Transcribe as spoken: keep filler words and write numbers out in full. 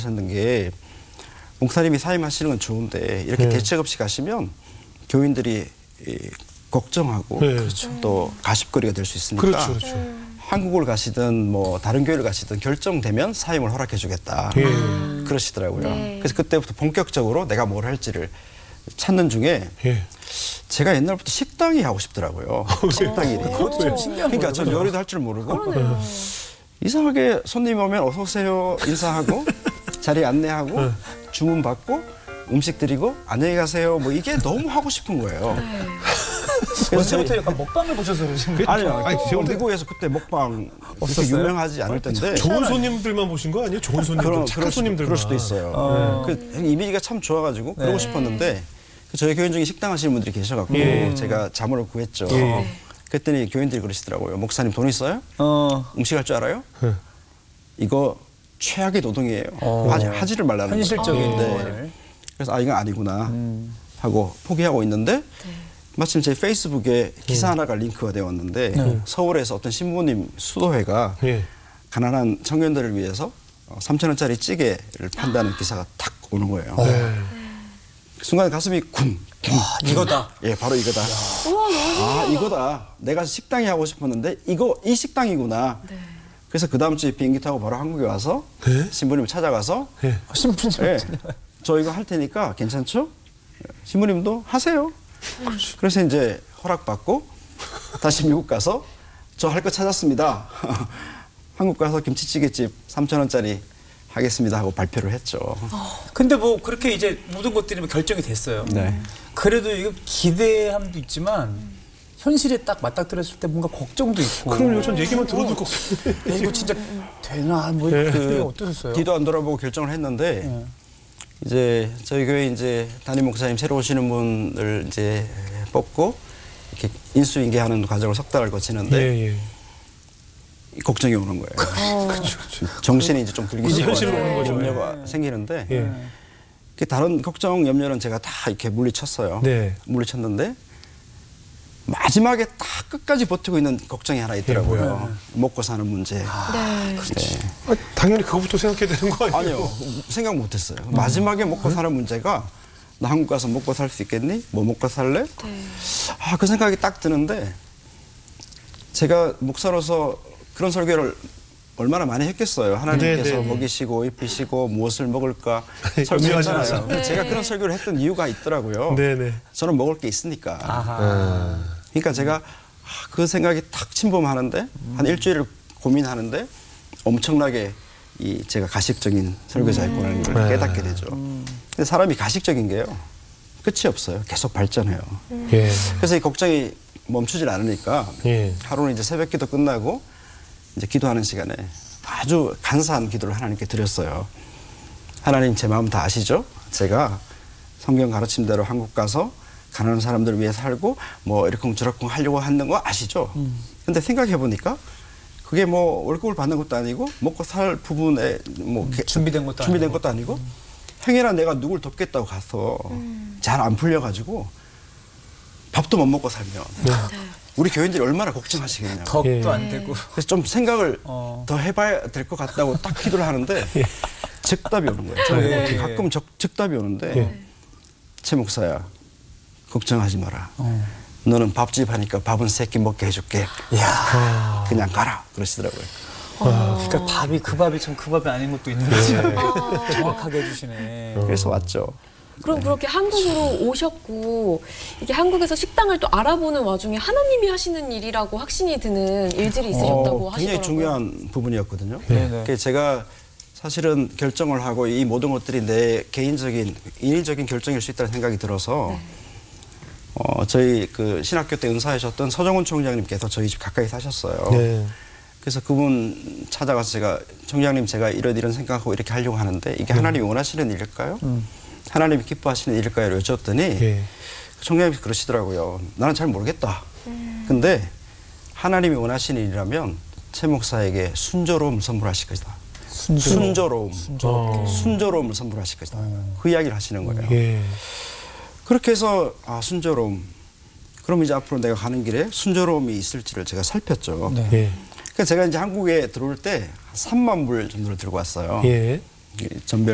하셨는 게 목사님이 사임하시는 건 좋은데 이렇게 네. 대책 없이 가시면 교인들이 이, 걱정하고 네. 그렇죠. 또 가십거리가 될 수 있으니까 그렇죠, 그렇죠. 한국을 가시든 뭐 다른 교회를 가시든 결정되면 사임을 허락해 주겠다 예. 그러시더라고요. 네. 그래서 그때부터 본격적으로 내가 뭘 할지를 찾는 중에 예. 제가 옛날부터 식당이 하고 싶더라고요. 식당 일이. 그것도 좀 신기한 그러니까 거예요, 전 그죠? 요리도 할 줄 모르고 그러네요. 이상하게 손님 오면 어서 오세요 인사하고 자리 안내하고 주문 받고 음식 드리고 안녕히 가세요 뭐 이게 너무 하고 싶은 거예요. 언제부터 약간 먹방을 보셔서 그러신 거예요? 아니요. 아니, 그 제가 미국에서 그때 먹방 그렇게 없었어요? 유명하지 않을 텐데 좋은 손님들만 보신 거 아니에요? 좋은 손님들, 그런 착한 그럴, 수, 손님들만. 그럴 수도 있어요. 어. 그 이미지가 참 좋아가지고 네. 그러고 싶었는데 그 저희 교인 중에 식당 하시는 분들이 계셔갖고 예. 제가 자문을 구했죠. 예. 그랬더니 교인들이 그러시더라고요. 목사님 돈 있어요? 어. 음식 할 줄 알아요? 예. 이거 최악의 노동이에요. 어. 하지, 하지를 말라는 거예요. 현실적인 네. 걸. 그래서 아 이건 아니구나 음. 하고 포기하고 있는데 마침 제 페이스북에 기사 하나가 링크가 되어 왔는데 네. 서울에서 어떤 신부님 수도회가 예. 가난한 청년들을 위해서 삼천 원짜리 찌개를 판다는 기사가 탁 오는 거예요. 네. 순간 가슴이 쿵. 아, 이거다. 예, 바로 이거다. 아, 이거다. 내가 식당이 하고 싶었는데 이거 이 식당이구나. 그래서 그 다음 주에 비행기 타고 바로 한국에 와서 네? 신부님을 찾아가서 예. 신분증. 예, 저 이거 할 테니까 괜찮죠? 신부님도 하세요. 그래서 이제 허락받고 다시 미국 가서 저 할 거 찾았습니다. 한국 가서 김치찌개집 삼천 원짜리 하겠습니다 하고 발표를 했죠. 근데 뭐 그렇게 이제 모든 것들이 뭐 결정이 됐어요. 네. 그래도 이거 기대함도 있지만 현실에 딱 맞닥뜨렸을 때 뭔가 걱정도 있고. 그럼요. 전 얘기만 들어도 걱정. 야, 이거 진짜 되나 뭐 네. 그게 어떠셨어요? 뒤도 안 돌아보고 결정을 했는데 네. 이제 저희 교회 이제 담임 목사님 새로 오시는 분을 이제 뽑고 이렇게 인수인계하는 과정을 석 달을 거치는데 예, 예. 걱정이 오는 거예요. 그렇죠, 그렇죠. 정신이 이제 좀 들기 이제 시작해요. 현실로 오는 거죠. 염려가 생기는데 예. 그 다른 걱정 염려는 제가 다 이렇게 물리쳤어요. 네. 물리쳤는데 마지막에 다 끝까지 버티고 있는 걱정이 하나 있더라고요. 예, 뭐야? 먹고 사는 문제. 네. 네. 아, 당연히 그거부터 생각해야 되는 거 아니에요? 아니요, 생각 못했어요. 마지막에 먹고 사는 문제가 나 한국 가서 먹고 살 수 있겠니? 뭐 먹고 살래? 아, 그 생각이 딱 드는데 제가 목사로서 그런 설교를 얼마나 많이 했겠어요. 하나님께서 네, 네. 먹이시고 입히시고 무엇을 먹을까 연명하지 설교했잖아요. 마세요. 근데 제가 그런 설교를 했던 이유가 있더라고요. 네네. 저는 먹을 게 있으니까. 아하. 그러니까 제가 아, 그 생각이 탁 침범하는데 한 일주일을 고민하는데 엄청나게 이 제가 가식적인 설교자였구나라는 걸 네. 깨닫게 되죠. 근데 사람이 가식적인 게요. 끝이 없어요. 계속 발전해요. 예. 그래서 이 걱정이 멈추질 않으니까 예. 하루는 이제 새벽 기도 끝나고 이제 기도하는 시간에 아주 간사한 기도를 하나님께 드렸어요. 하나님 제 마음 다 아시죠? 제가 성경 가르침대로 한국 가서 가난한 사람들을 위해 살고 뭐 이러쿵저러쿵 하려고 하는 거 아시죠? 음. 근데 생각해 보니까 그게 뭐 월급을 받는 것도 아니고 먹고 살 부분에 뭐 음, 준비된 것도 준비된 아니고. 것도 아니고 행여나 내가 누굴 돕겠다고 가서 잘 안 풀려가지고 밥도 못 먹고 살면 우리 교인들이 얼마나 걱정하시겠냐고. 덕도 예. 안 되고. 그래서 좀 생각을 어. 더 해봐야 될 것 같다고 딱 기도를 하는데 즉답이 오는 거예요. 저는 예. 어떻게 가끔 적, 즉답이 오는데 예. 최 목사야 걱정하지 마라. 어. 너는 밥집 하니까 밥은 세 끼 먹게 해줄게. 야. 그냥 가라 그러시더라고요. 그러니까 밥이 그 밥이 참 그 밥이 아닌 것도 있는 거죠. 네. 정확하게 해주시네. 그래서 왔죠. 그럼 그렇게 한국으로 오셨고 이게 한국에서 식당을 또 알아보는 와중에 하나님이 하시는 일이라고 확신이 드는 일들이 있으셨다고 어, 굉장히 하시더라고요. 중요한 부분이었거든요. 네네. 그래서 제가 사실은 결정을 하고 이 모든 것들이 내 개인적인 인위적인 결정일 수 있다는 생각이 들어서 네. 어, 저희 그 신학교 때 은사하셨던 서정훈 총장님께서 저희 집 가까이 사셨어요. 네. 그래서 그분 찾아가서 제가 총장님 제가 이런 이런 생각하고 이렇게 하려고 하는데 이게 하나님이 원하시는 일일까요? 음. 하나님이 기뻐하시는 일일까요? 여쭤봤더니 예. 총장님이 그러시더라고요. 나는 잘 모르겠다. 근데 하나님이 원하시는 일이라면 최 목사에게 순조로움 선물하실 것이다. 순조로움. 어. 순조로움을 선물하실 것이다. 그 이야기를 하시는 거예요. 예. 그렇게 해서 아 순조로움. 그럼 이제 앞으로 내가 가는 길에 순조로움이 있을지를 제가 살폈죠. 네. 예. 그러니까 제가 이제 한국에 들어올 때 삼만 불 정도를 들고 왔어요. 예. 전별